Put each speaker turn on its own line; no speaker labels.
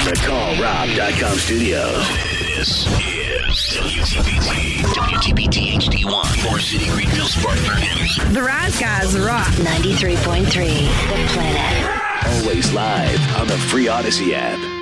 the CallRob.com studios.
This is WTBT HD1, Moore City, Greenville, Spartanburg.
The Rise Guys rock.
93.3 The Planet.
Always live on the free Odyssey app.